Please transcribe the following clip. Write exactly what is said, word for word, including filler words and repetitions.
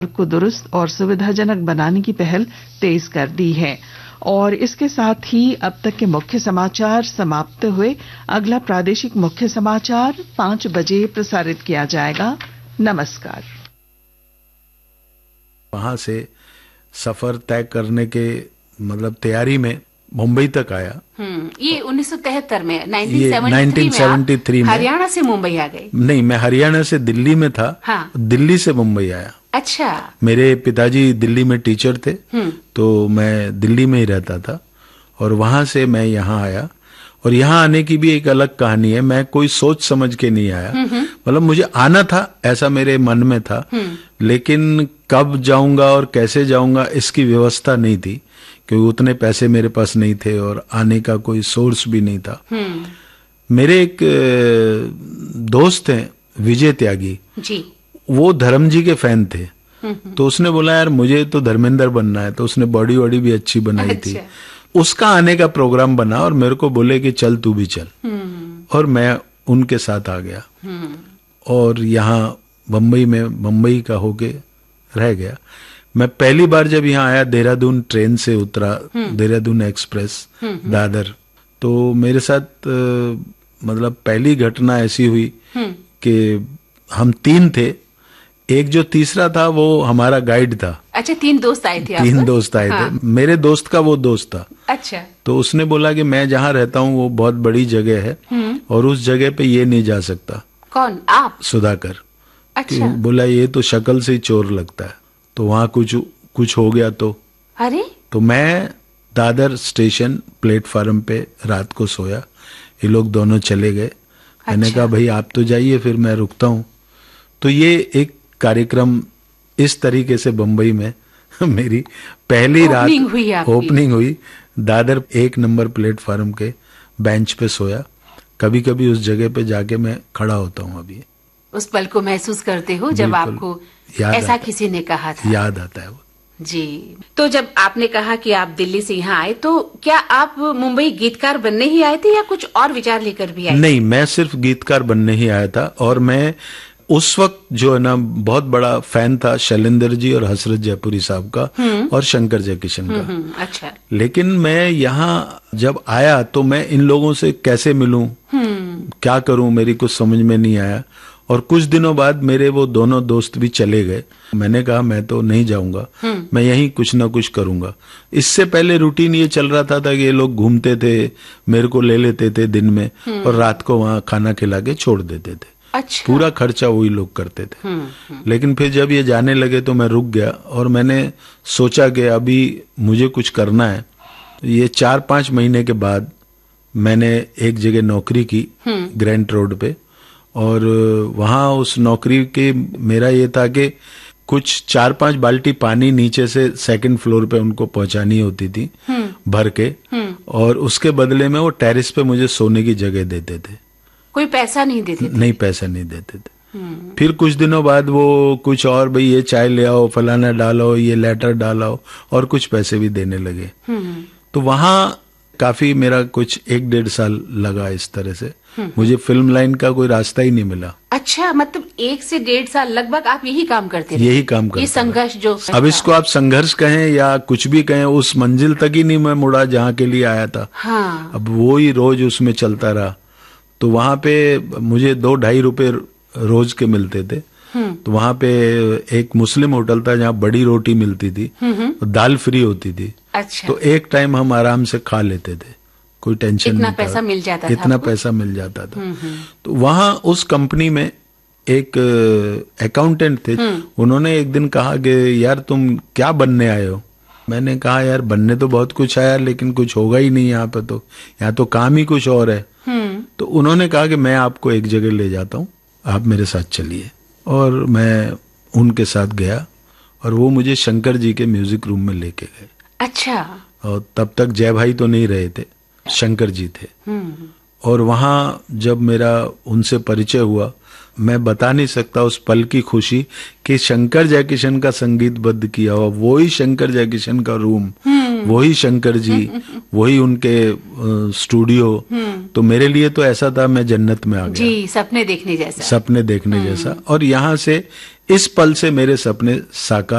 को दुरुस्त और सुविधाजनक बनाने की पहल तेज कर दी है। और इसके साथ ही अब तक के मुख्य समाचार समाप्त हुए। अगला प्रादेशिक मुख्य समाचार पांच बजे प्रसारित किया जाएगा। नमस्कार। वहां से सफर तय करने के मतलब तैयारी में मुंबई तक आया। हम्म, ये उन्नीस सौ तिहत्तर में ये उन्नीस सौ तिहत्तर में हरियाणा से मुंबई आ गए। नहीं, मैं हरियाणा से दिल्ली में था। हाँ। दिल्ली से मुंबई आया। अच्छा। मेरे पिताजी दिल्ली में टीचर थे, तो मैं दिल्ली में ही रहता था और वहां से मैं यहाँ आया। और यहाँ आने की भी एक अलग कहानी है। मैं कोई सोच समझ के नहीं आया, मतलब मुझे आना था ऐसा मेरे मन में था, लेकिन कब जाऊंगा और कैसे जाऊंगा इसकी व्यवस्था नहीं थी, क्योंकि उतने पैसे मेरे पास नहीं थे और आने का कोई सोर्स भी नहीं था। मेरे एक दोस्त हैं विजय त्यागी जी, वो धर्म जी के फैन थे। तो उसने बोला यार मुझे तो धर्मेंद्र बनना है, तो उसने बॉडी वॉडी भी अच्छी बनाई अच्छा। थी। उसका आने का प्रोग्राम बना और मेरे को बोले कि चल तू भी चल, और मैं उनके साथ आ गया और यहाँ बम्बई में बम्बई का होके रह गया। मैं पहली बार जब यहाँ आया देहरादून ट्रेन से उतरा, देहरादून एक्सप्रेस दादर, तो मेरे साथ मतलब पहली घटना ऐसी हुई कि हम तीन थे, एक जो तीसरा था वो हमारा गाइड था। अच्छा, तीन दोस्त आए थे। तीन दोस्त आए हाँ। थे। मेरे दोस्त का वो दोस्त था। अच्छा। तो उसने बोला कि मैं जहाँ रहता हूँ वो बहुत बड़ी जगह है और उस जगह पे ये नहीं जा सकता। कौन? आप? सुधाकर। अच्छा। बोला ये तो शक्ल से ही चोर लगता है, तो वहाँ कुछ कुछ हो गया तो। अरे। तो मैं दादर स्टेशन प्लेटफार्म पे रात को सोया, ये लोग दोनों चले गए। अच्छा। मैंने कहा भाई आप तो जाइए, फिर मैं रुकता हूँ। तो ये एक कार्यक्रम इस तरीके से बंबई में मेरी पहली रात हुई ओपनिंग हुई। दादर एक नंबर प्लेटफार्म के बेंच पे सोया। कभी कभी उस जगह पे जाके मैं खड़ा होता हूँ। अभी उस पल को महसूस करते हो जब आपको ऐसा किसी ने कहा था? याद आता है वो जी। तो जब आपने कहा कि आप दिल्ली से यहाँ आए, तो क्या आप मुंबई गीतकार बनने ही आए थे या कुछ और विचार लेकर भी आए? नहीं, मैं सिर्फ गीतकार बनने ही आया था। और मैं उस वक्त जो है ना बहुत बड़ा फैन था शैलेंद्र जी और हसरत जयपुरी साहब का और शंकर जयकिशन का। अच्छा। लेकिन मैं यहाँ जब आया तो मैं इन लोगों से कैसे मिलूं, क्या करूं, मेरी कुछ समझ में नहीं आया। और कुछ दिनों बाद मेरे वो दोनों दोस्त भी चले गए। मैंने कहा मैं तो नहीं जाऊंगा, मैं यहीं कुछ ना कुछ करूंगा। इससे पहले रूटीन ये चल रहा था, था कि ये लोग घूमते थे, मेरे को ले लेते थे दिन में और रात को वहां खाना खिला के छोड़ देते थे। अच्छा। पूरा खर्चा वही लोग करते थे। हुँ, हुँ। लेकिन फिर जब ये जाने लगे तो मैं रुक गया और मैंने सोचा कि अभी मुझे कुछ करना है। ये चार पांच महीने के बाद मैंने एक जगह नौकरी की ग्रैंड रोड पे, और वहां उस नौकरी के मेरा ये था कि कुछ चार पांच बाल्टी पानी नीचे से सेकंड फ्लोर पे उनको पहुंचानी होती थी भर के, और उसके बदले में वो टेरेस पे मुझे सोने की जगह देते थे। कोई पैसा नहीं देते थे? नहीं, पैसा नहीं देते थे। फिर कुछ दिनों बाद वो कुछ और, भाई ये चाय ले आओ, फलाना डालो, ये लेटर डालो, और कुछ पैसे भी देने लगे। तो वहां काफी मेरा कुछ एक डेढ़ साल लगा इस तरह से। मुझे फिल्म लाइन का कोई रास्ता ही नहीं मिला। अच्छा, मतलब एक से डेढ़ साल लगभग आप यही काम करते रहे? यही काम करते। ये संघर्ष जो अब इसको आप संघर्ष कहें या कुछ भी कहें, उस मंजिल तक ही नहीं मैं मुड़ा जहाँ के लिए आया था। हाँ। अब वो ही रोज उसमें चलता रहा। तो वहां पे मुझे दो ढाई रुपए रोज के मिलते थे। तो वहां पे एक मुस्लिम होटल था जहाँ बड़ी रोटी मिलती थी, दाल फ्री होती थी। अच्छा। तो एक टाइम हम आराम से खा लेते थे, कोई टेंशन नहीं था। इतना पैसा मिल जाता था? इतना पैसा मिल जाता था। तो वहां उस कंपनी में एक अकाउंटेंट थे, उन्होंने एक दिन कहा कि यार तुम क्या बनने आए हो? मैंने कहा यार बनने तो बहुत कुछ आया, लेकिन कुछ होगा ही नहीं यहाँ पे, तो यहाँ तो काम ही कुछ और है। तो उन्होंने कहा कि मैं आपको एक जगह ले जाता हूँ, आप मेरे साथ चलिए। और मैं उनके साथ गया और वो मुझे शंकर जी के म्यूजिक रूम में लेके गए। अच्छा। और तब तक जय भाई तो नहीं रहे थे, शंकर जी थे। और वहां जब मेरा उनसे परिचय हुआ, मैं बता नहीं सकता उस पल की खुशी कि शंकर जयकिशन का संगीतबद्ध किया हुआ वो ही शंकर जयकिशन का रूम वही शंकर जी, वही उनके अ, स्टूडियो। तो मेरे लिए तो ऐसा था, मैं जन्नत में आ गया। जी, सपने देखने जैसा। सपने देखने जैसा। और यहाँ से, इस पल से मेरे सपने साकार